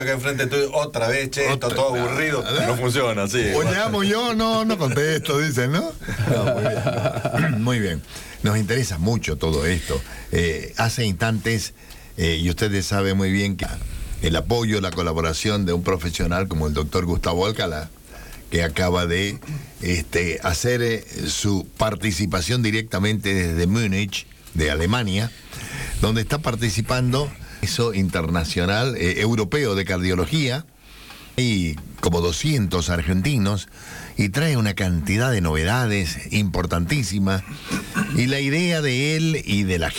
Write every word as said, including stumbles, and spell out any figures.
acá enfrente tuyo otra vez, che, esto Otra- todo no, aburrido. no. No funciona así. O llamo yo, no, no contesto, dicen, ¿no? No, muy bien. Muy bien. Nos interesa mucho todo esto. Eh, hace instantes, eh, y ustedes saben muy bien que el apoyo, la colaboración de un profesional como el doctor Gustavo Alcalá, que acaba de este, hacer eh, su participación directamente desde Múnich, de Alemania, donde está participando eso internacional, eh, europeo de cardiología, y como doscientos argentinos, y trae una cantidad de novedades importantísimas, y la idea de él y de la